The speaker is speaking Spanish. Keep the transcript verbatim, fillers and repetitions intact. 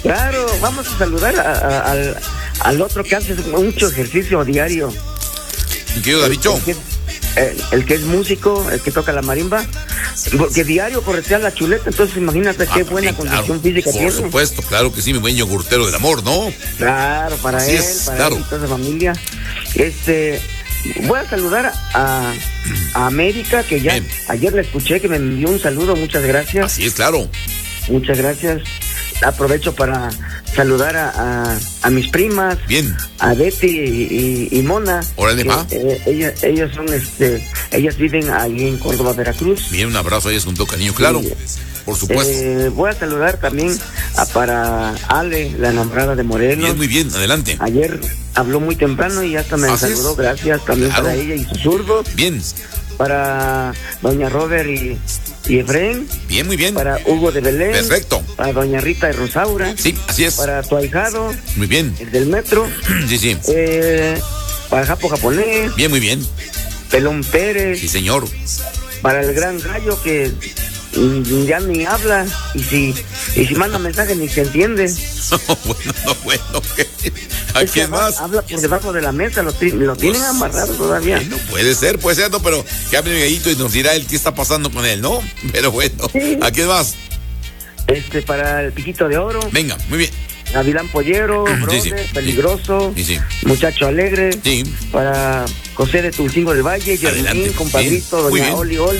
Claro, vamos a saludar a, a, al, al otro que hace mucho ejercicio diario. ¿Y qué, Davicho? El, el, el que es músico, el que toca la marimba, porque diario corretea la chuleta, entonces imagínate Ah, qué buena también, condición claro, física por tiene. Por supuesto, claro que sí, mi buen yogurtero del amor, ¿no? Claro, para Así él, es, para claro. él y toda su familia. Este, voy a saludar a, a América, que ya Bien. ayer la escuché, que me envió un saludo, muchas gracias. Así es, claro. Muchas gracias. Aprovecho para saludar a, a, a mis primas. Bien. A Betty y, y, y Mona. Órale, que, ma. eh, ellas, ellas son, este, ellas viven ahí en Córdoba, Veracruz. Bien, un abrazo a ellas junto, cariño, claro. Sí. Por supuesto. Eh, voy a saludar también a para Ale, la enamorada de Morelos. Bien, muy bien, adelante. Ayer habló muy temprano y hasta me Así saludó. es. Gracias también Claro. para ella y su zurdo. Bien, Para doña Robert y, y Efraín. bien, muy bien. Para Hugo de Belén. Perfecto. Para doña Rita de Rosaura. Sí, así es. Para tu ahijado, Muy bien. el del metro. Sí, sí. Eh, para Japo Japonés. Bien, muy bien. Pelón Pérez. Sí, señor. Para el gran gallo que mm, ya ni habla. Y si, y si manda mensaje ni se entiende. Bueno, no, bueno. ¿qué? ¿A Es que quién habla- más? Habla por debajo de la mesa, lo, ti- lo tienen amarrado todavía. Bueno, puede ser, puede ser, no, pero que hable mi gallito y nos dirá él qué está pasando con él, ¿no? Pero bueno, Sí. ¿a quién más? Este, para el Piquito de Oro, Venga, muy bien. Gavilán Pollero, Sí, Brother, sí. Peligroso, Sí, sí. Muchacho Alegre, Sí. para José de Tulcingo del Valle, Adelante. Germín, compadrito, Bien. Muy doña bien. Oli Oli.